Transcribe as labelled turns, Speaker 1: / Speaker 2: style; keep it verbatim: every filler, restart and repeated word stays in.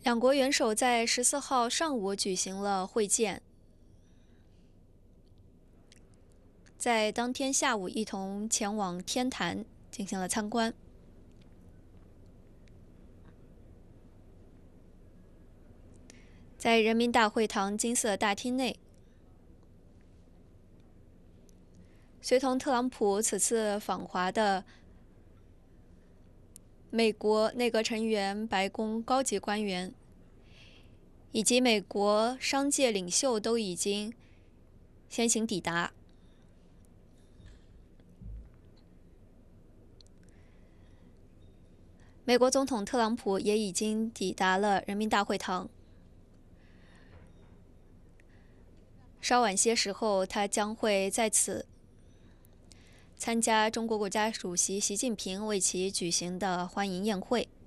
Speaker 1: 两国元首在十四号上午举行了会见，在当天下午一同前往天坛进行了参观。在人民大会堂金色大厅内，随同特朗普此次访华的美国内阁成员、白宫高级官员以及美国商界领袖都已经先行抵达。美国总统特朗普也已经抵达了人民大会堂。稍晚些时候，他将会在此参加中国国家主席习近平为其举行的欢迎宴会。